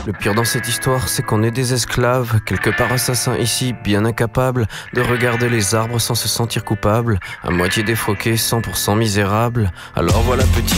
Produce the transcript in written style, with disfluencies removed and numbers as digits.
Le pire dans cette histoire, c'est qu'on est des esclaves, quelque part assassins ici, bien incapables de regarder les arbres sans se sentir coupables, à moitié défroqués, 100% misérables. Alors voilà petit,